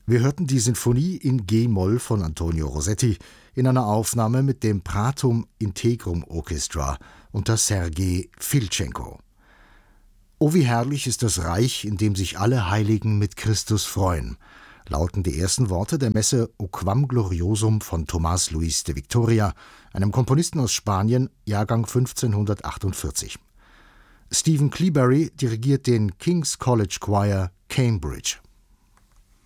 Wir hörten die Sinfonie in G-Moll von Antonio Rossetti in einer Aufnahme mit dem Pratum Integrum Orchestra unter Sergei Filtschenko. »O wie herrlich ist das Reich, in dem sich alle Heiligen mit Christus freuen«, lauten die ersten Worte der Messe O Quam Gloriosum von Tomás Luis de Victoria, einem Komponisten aus Spanien, Jahrgang 1548. Stephen Cleobury dirigiert den King's College Choir, Cambridge.